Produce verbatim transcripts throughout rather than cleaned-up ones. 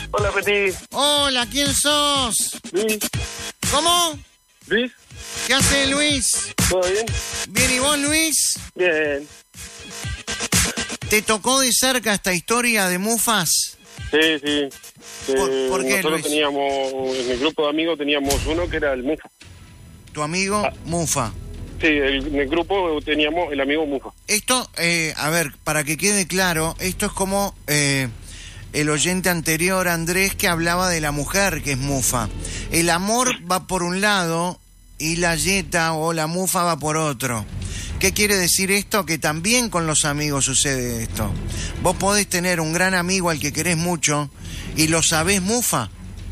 Hola, Petit. Hola, ¿quién sos? Luis. ¿Cómo? ¿Luis? ¿Qué hace Luis? ¿Todo bien? Bien, ¿y vos, Luis? Bien. ¿Te tocó de cerca esta historia de Mufas? Sí, sí. ¿Por, Eh, por qué, nosotros Luis? teníamos, en el grupo de amigos teníamos uno que era el Mufa. Tu amigo Ah. Mufa. Sí, el- en el grupo teníamos el amigo Mufa. Esto, eh, a ver, para que quede claro, esto es como eh, el oyente anterior, Andrés, que hablaba de la mujer, que es Mufa. El amor va por un lado y la yeta o la Mufa va por otro. ¿Qué quiere decir esto? Que también con los amigos sucede esto. Vos podés tener un gran amigo al que querés mucho y lo sabés Mufa,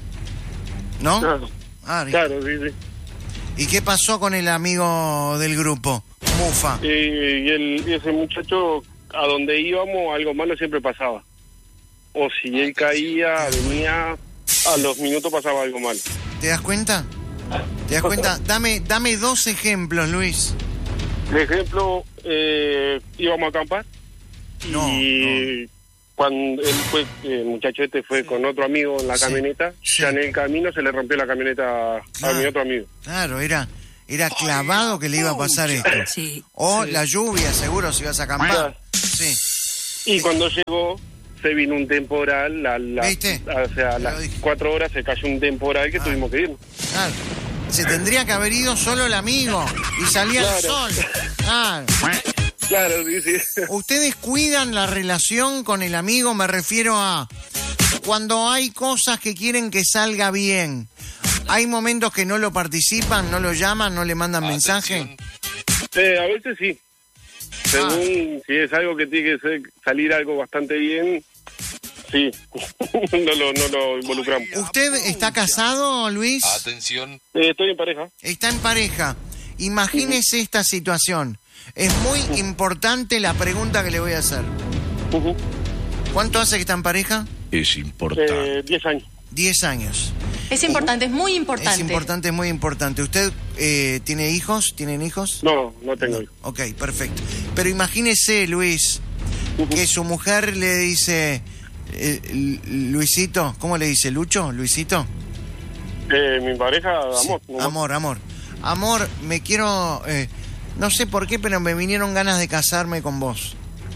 ¿no? Claro, Ah, claro, sí, sí. ¿y qué pasó con el amigo del grupo, Mufa? Y, y, el, y ese muchacho, a donde íbamos, algo malo siempre pasaba. O si él caía, venía, a los minutos pasaba algo malo. ¿Te das cuenta? ¿Te das cuenta? Dame, dame dos ejemplos, Luis. Por ejemplo, eh, íbamos a acampar No, y cuando él fue, el muchacho este fue con otro amigo en la Sí, camioneta, sí. ya en el camino se le rompió la camioneta a Claro. mi otro amigo. Claro, era, era clavado que le iba a pasar esto. Sí. O la lluvia, seguro, si vas a acampar. Claro. Sí. Y cuando llegó, se vino un temporal, a, la- ¿Viste? o sea, a Te lo las dije. cuatro horas se cayó un temporal que Ah. tuvimos que irnos. Claro. Se tendría que haber ido solo el amigo y salía el Claro. sol. Claro. Claro, sí, sí. ¿Ustedes cuidan la relación con el amigo? Me refiero a cuando hay cosas que quieren que salga bien. ¿Hay momentos que no lo participan, no lo llaman, no le mandan mensaje? Eh, a veces sí. Según Ah. si es algo que tiene que ser- salir algo bastante bien, sí. no, lo, no lo involucramos. ¿Usted está casado, Luis? Atención. Eh, estoy en pareja. Está en pareja. Imagínese esta situación. Es muy importante la pregunta que le voy a hacer. Ujú. ¿Cuánto hace que está en pareja? Es importante. Eh, diez años. Diez años. Es importante, es muy importante. Es importante, es muy importante. ¿Usted eh, tiene hijos? ¿Tienen hijos? No, no tengo. No. Ok, perfecto. Pero imagínese, Luis, que su mujer le dice, eh, L- Luisito, ¿cómo le dice? ¿Lucho? ¿Luisito? Eh, mi pareja, Sí, amor. ¿no? Amor, amor. Amor, me quiero... eh, no sé por qué, pero me vinieron ganas de casarme con vos.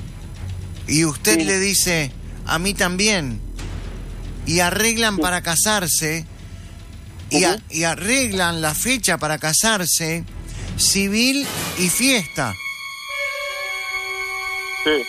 Y usted Sí. le dice, a mí también. Y arreglan para casarse. Y, a- Ujú. y arreglan la fecha para casarse, civil y fiesta. Sí.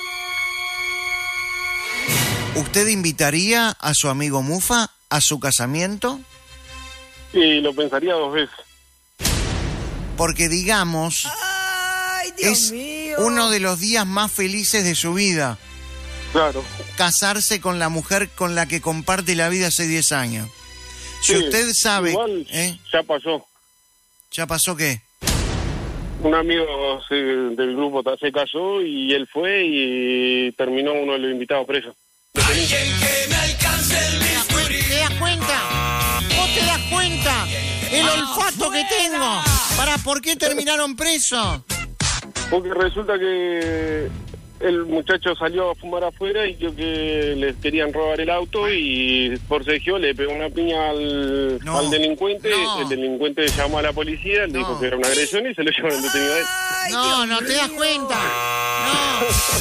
¿Usted invitaría a su amigo Mufa a su casamiento? Y lo pensaría dos veces. Porque digamos, Ay, Dios es mío. uno de los días más felices de su vida. Claro. Casarse con la mujer con la que comparte la vida hace diez años. Si Sí, usted sabe... Igual ¿eh? ya pasó. ¿Ya pasó qué? Un amigo se- del grupo ta- se casó y él fue y terminó uno de los invitados preso. ¿Te das cuenta? ¿Vos te das cuenta? El olfato que tengo. ¿Para por qué terminaron presos? Porque resulta que el muchacho salió a fumar afuera y yo que les querían robar el auto y por Sergio le pegó una piña al, No, al delincuente. no. El delincuente llamó a la policía, le No. dijo que era una agresión y se lo llevaron detenido a él. Ay, No, Dios no te das mío. cuenta. No.